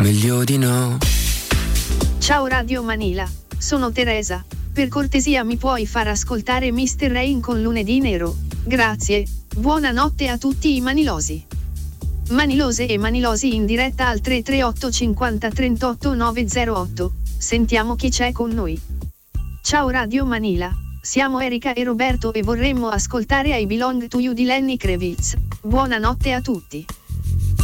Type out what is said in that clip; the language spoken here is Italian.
Meglio di no. Ciao Radio Manila, sono Teresa. Per cortesia mi puoi far ascoltare Mr. Rain con Lunedì Nero? Grazie, buonanotte a tutti i manilosi. Manilose e manilosi in diretta al 338 50 38 908. Sentiamo chi c'è con noi. Ciao Radio Manila, siamo Erika e Roberto e vorremmo ascoltare I Belong to You di Lenny Kravitz. Buonanotte a tutti.